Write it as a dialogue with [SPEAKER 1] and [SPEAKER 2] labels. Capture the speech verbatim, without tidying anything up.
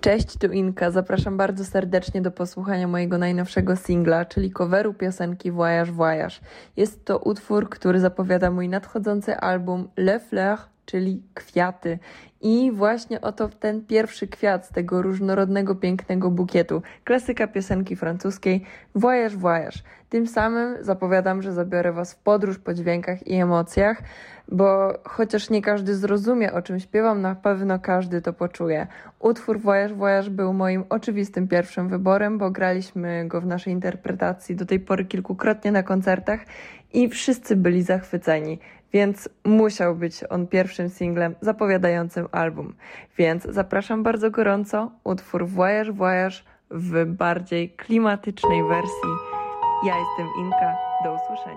[SPEAKER 1] Cześć, tu Inka. Zapraszam bardzo serdecznie do posłuchania mojego najnowszego singla, czyli coveru piosenki Voyage Voyage. Jest to utwór, który zapowiada mój nadchodzący album Le Fleur, czyli Kwiaty. I właśnie oto ten pierwszy kwiat z tego różnorodnego, pięknego bukietu. Klasyka piosenki francuskiej Voyage Voyage. Tym samym zapowiadam, że zabiorę Was w podróż po dźwiękach i emocjach, bo chociaż nie każdy zrozumie, o czym śpiewam, na pewno każdy to poczuje. Utwór Voyage Voyage był moim oczywistym pierwszym wyborem, bo graliśmy go w naszej interpretacji do tej pory kilkukrotnie na koncertach i wszyscy byli zachwyceni. Więc musiał być on pierwszym singlem zapowiadającym album. Więc zapraszam bardzo gorąco, utwór Voyage Voyage w bardziej klimatycznej wersji. Ja jestem Inka, do usłyszenia.